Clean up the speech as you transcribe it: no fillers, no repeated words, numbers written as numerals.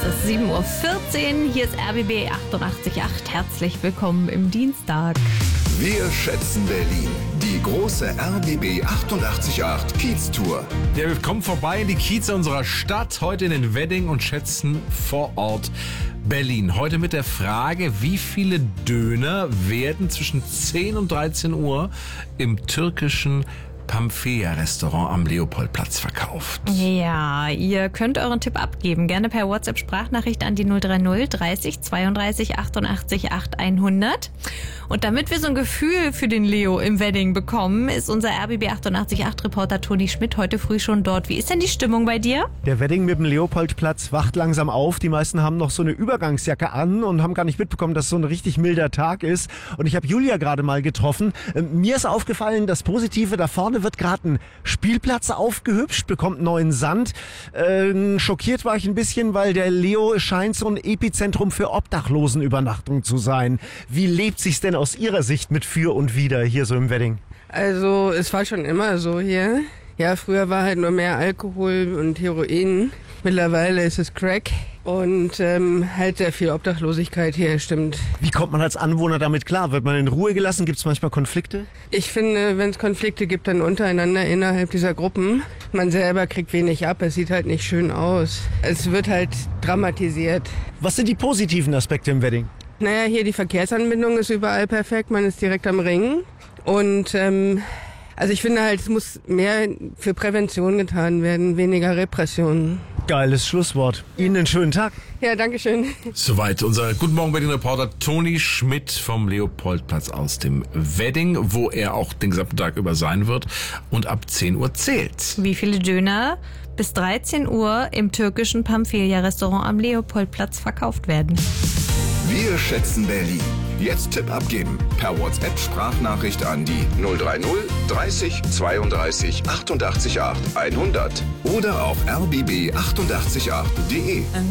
ist 7:14 Uhr. Hier ist RBB 88.8. Herzlich willkommen im Dienstag. Wir schätzen Berlin. Die große RBB 88.8 Kiez-Tour. Ja, wir kommen vorbei in die Kieze unserer Stadt, heute in den Wedding und schätzen vor Ort Berlin. Heute mit der Frage, wie viele Döner werden zwischen 10 und 13 Uhr im türkischen Pampheja-Restaurant am Leopoldplatz verkauft. Ja, ihr könnt euren Tipp abgeben. Gerne per WhatsApp-Sprachnachricht an die 030 30 32 88 8 100. Und damit wir so ein Gefühl für den Leo im Wedding bekommen, ist unser RBB 88.8 Reporter Toni Schmidt heute früh schon dort. Wie ist denn die Stimmung bei dir? Der Wedding mit dem Leopoldplatz wacht langsam auf. Die meisten haben noch so eine Übergangsjacke an und haben gar nicht mitbekommen, dass so ein richtig milder Tag ist. Und ich habe Julia gerade mal getroffen. Mir ist aufgefallen, das Positive, da vorne wird gerade ein Spielplatz aufgehübscht, bekommt neuen Sand. Schockiert war ich ein bisschen, weil der Leo scheint so ein Epizentrum für Obdachlosenübernachtung zu sein. Wie lebt sich's denn aus Ihrer Sicht mit Für und Wider hier so im Wedding? Also es war schon immer so hier. Ja, früher war halt nur mehr Alkohol und Heroin. Mittlerweile ist es Crack und halt sehr viel Obdachlosigkeit hier, stimmt. Wie kommt man als Anwohner damit klar? Wird man in Ruhe gelassen? Gibt es manchmal Konflikte? Ich finde, wenn es Konflikte gibt, dann untereinander innerhalb dieser Gruppen. Man selber kriegt wenig ab, es sieht halt nicht schön aus. Es wird halt dramatisiert. Was sind die positiven Aspekte im Wedding? Naja, hier die Verkehrsanbindung ist überall perfekt, man ist direkt am Ring. Und also ich finde halt, es muss mehr für Prävention getan werden, weniger Repression. Geiles Schlusswort. Ihnen einen schönen Tag. Ja, danke schön. Soweit unser Guten Morgen Berlin-Reporter Toni Schmidt vom Leopoldplatz aus dem Wedding, wo er auch den gesamten Tag über sein wird und ab 10 Uhr zählt. Wie viele Döner bis 13 Uhr im türkischen Pampheja-Restaurant am Leopoldplatz verkauft werden? Wir schätzen Berlin. Jetzt Tipp abgeben. Per WhatsApp-Sprachnachricht an die 030 30 32 88 8 100. Oder auf rbb888.de.